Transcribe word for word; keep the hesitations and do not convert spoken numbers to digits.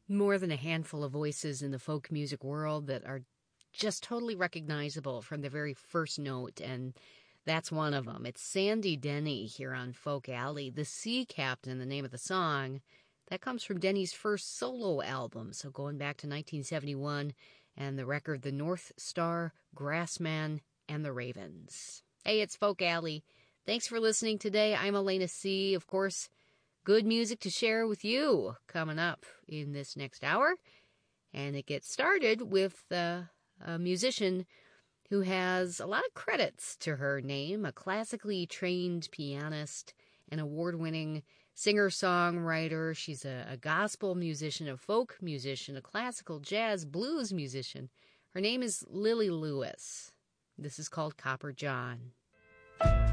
more than a handful of voices in the folk music world that are just totally recognizable from the very first note, and that's one of them. It's Sandy Denny here on Folk Alley. The Sea Captain, the name of the song, that comes from Denny's first solo album, so going back to nineteen seventy-one, and the record The North Star, Grassman, and the Ravens. Hey, it's Folk Alley. Thanks for listening today. I'm Elena C. Of course, good music to share with you coming up in this next hour. And it gets started with uh, a musician who has a lot of credits to her name, a classically trained pianist, an award-winning singer-songwriter. She's a, a gospel musician, a folk musician, a classical jazz blues musician. Her name is Lily Lewis. This is called Copper John.